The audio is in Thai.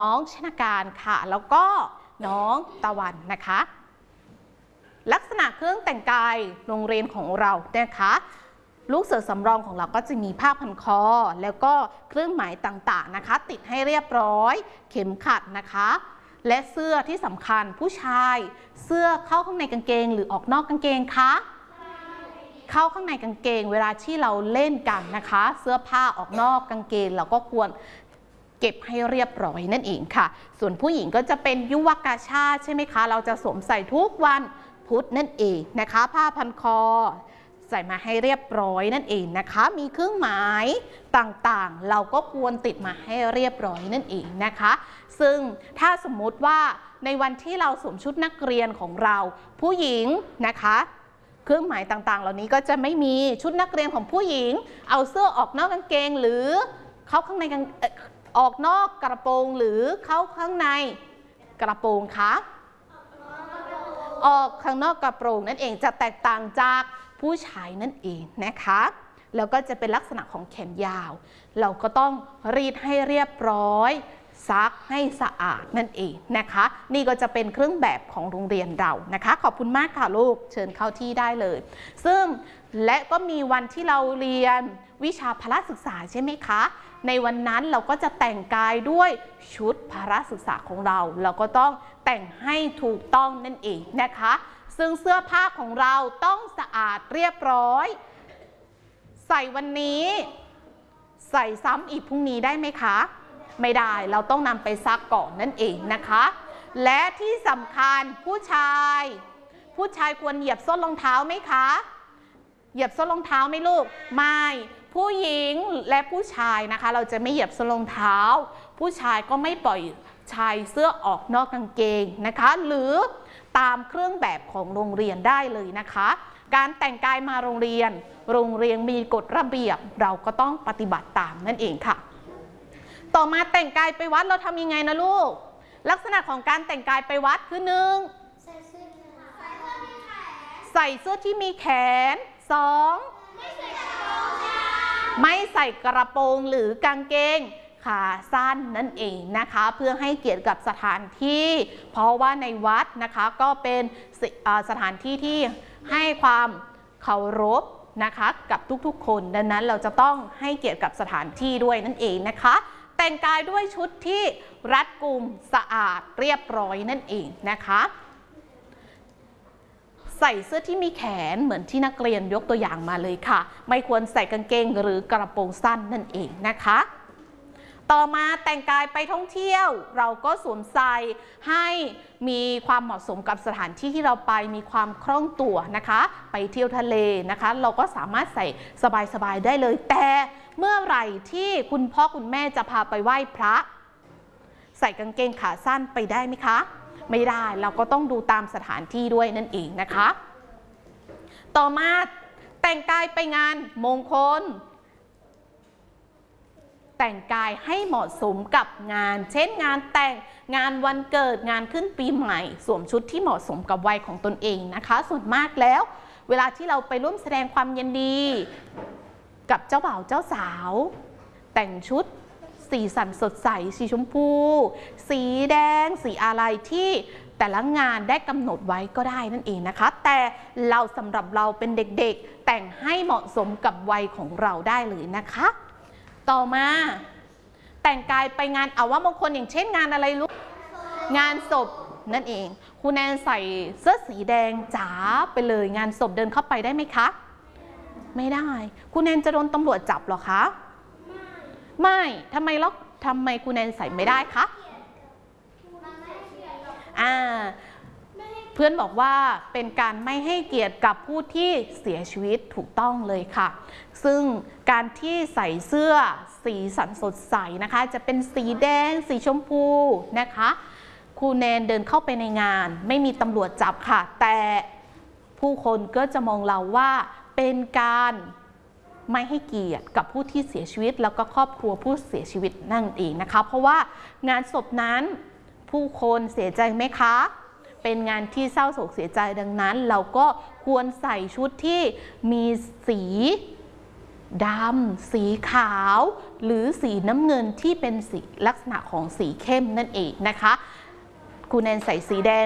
น้องชนาการค่ะแล้วก็น้องตะวันนะคะลักษณะเครื่องแต่งกายโรงเรียนของเรานะคะลูกเสือสำรองของเราก็จะมีผ้าพันคอแล้วก็เครื่องหมายต่างๆนะคะติดให้เรียบร้อยเข็มขัดนะคะและเสื้อที่สำคัญผู้ชายเสื้อเข้าข้างในกางเกงหรือออกนอกกางเกงคะเข้าข้างในกางเกงเวลาที่เราเล่นกันนะคะเสื้อผ้าออกนอกกางเกงเราก็ควรเก็บให้เรียบร้อยนั่นเองค่ะส่วนผู้หญิงก็จะเป็นยุวกาชาติใช่ไหมคะเราจะสวมใส่ทุกวันพุธนั่นเองนะคะผ้าพันคอใส่มาให้เรียบร้อยนั่นเองนะคะมีเครื่องหมายต่างๆเราก็ควรติดมาให้เรียบร้อยนั่นเองนะคะซึ่งถ้าสมมุติว่าในวันที่เราสวมชุดนักเรียนของเราผู้หญิงนะคะเครื่องหมายต่างๆเหล่านี้ก็จะไม่มีชุดนักเรียนของผู้หญิงเอาเสื้อออกนอกกางเกงหรือเข้าข้างในออกนอกกระโปรงหรือเข้าข้างในกระโปรงคะออกข้างนอกกระโปรงนั่นเองจะแตกต่างจากผู้ชายนั่นเองนะคะแล้วก็จะเป็นลักษณะของแขนยาวเราก็ต้องรีดให้เรียบร้อยซักให้สะอาดนั่นเองนะคะนี่ก็จะเป็นเครื่องแบบของโรงเรียนเรานะคะขอบคุณมากค่ะลูกเชิญเข้าที่ได้เลยซึ่งและก็มีวันที่เราเรียนวิชาพละศึกษาใช่ไหมคะในวันนั้นเราก็จะแต่งกายด้วยชุดพละศึกษาของเราก็ต้องแต่งให้ถูกต้องนั่นเองนะคะซึ่งเสื้อผ้าของเราต้องสะอาดเรียบร้อยใส่วันนี้ใส่ซ้ำอีกพรุ่งนี้ได้ไหมคะไม่ได้เราต้องนำไปซักก่อนนั่นเองนะคะและที่สำคัญผู้ชายควรเหยียบส้นรองเท้าไหมคะเหยียบส้นรองเท้าไหมลูกไม่ผู้หญิงและผู้ชายนะคะเราจะไม่เหยียบส้นรองเท้าผู้ชายก็ไม่ปล่อยชายเสื้อออกนอกกางเกงนะคะหรือตามเครื่องแบบของโรงเรียนได้เลยนะคะการแต่งกายมาโรงเรียนมีกฎระเบียบเราก็ต้องปฏิบัติตามนั่นเองค่ะต่อมาแต่งกายไปวัดเราทำยังไงนะลูกลักษณะของการแต่งกายไปวัดคือ1ใส่เสื้อที่มีแขน2ไม่ใส่กระโปรงหรือกางเกงขาสั้นนั่นเองนะคะเพื่อให้เกียรติกับสถานที่เพราะว่าในวัดนะคะก็เป็นสถานที่ที่ให้ความเคารพนะคะกับทุกๆคนดังนั้นเราจะต้องให้เกียรติกับสถานที่ด้วยนั่นเองนะคะแต่งกายด้วยชุดที่รัดกุมสะอาดเรียบร้อยนั่นเองนะคะใส่เสื้อที่มีแขนเหมือนที่นักเรียนยกตัวอย่างมาเลยค่ะไม่ควรใส่กางเกงหรือกระโปรงสั้นนั่นเองนะคะต่อมาแต่งกายไปท่องเที่ยวเราก็สวมใส่ให้มีความเหมาะสมกับสถานที่ที่เราไปมีความคล่องตัวนะคะไปเที่ยวทะเลนะคะเราก็สามารถใส่สบายๆได้เลยแต่เมื่อไหร่ที่คุณพ่อคุณแม่จะพาไปไหว้พระใส่กางเกงขาสั้นไปได้ไหมคะไม่ได้เราก็ต้องดูตามสถานที่ด้วยนั่นเองนะคะต่อมาแต่งกายไปงานมงคลแต่งกายให้เหมาะสมกับงานเช่นงานแต่งงานวันเกิดงานขึ้นปีใหม่สวมชุดที่เหมาะสมกับวัยของตนเองนะคะส่วนมากแล้วเวลาที่เราไปร่วมแสดงความยินดีกับเจ้าบ่าวเจ้าสาวแต่งชุดสีสันสดใสสีชมพูสีแดงสีอะไรที่แต่ละงานได้กำหนดไว้ก็ได้นั่นเองนะคะแต่สำหรับเราเป็นเด็กๆแต่งให้เหมาะสมกับวัยของเราได้เลยนะคะต่อมาแต่งกายไปงานอาวมงคลอย่างเช่นงานอะไรลูกงานศพนั่นเองครูแนนใส่เสื้อสีแดงจ๋าไปเลยงานศพเดินเข้าไปได้ไหมคะไม่ได้ครูแนนจะโดนตำรวจจับหรอคะไม่ทำไมครูแนนใส่ไม่ได้คะเพื่อนบอกว่าเป็นการไม่ให้เกียรติกับผู้ที่เสียชีวิตถูกต้องเลยค่ะซึ่งการที่ใส่เสื้อสีสันสดใสนะคะจะเป็นสีแดงสีชมพูนะคะครูแนนเดินเข้าไปในงานไม่มีตำรวจจับค่ะแต่ผู้คนก็จะมองเราว่าเป็นการไม่ให้เกียรติกับผู้ที่เสียชีวิตแล้วก็ครอบครัวผู้เสียชีวิตนั่นเองนะคะเพราะว่างานศพนั้นผู้คนเสียใจไหมคะเป็นงานที่เศร้าโศกเสียใจดังนั้นเราก็ควรใส่ชุดที่มีสีดำสีขาวหรือสีน้ำเงินที่เป็นสีลักษณะของสีเข้มนั่นเองนะคะครูแนนใส่สีแดง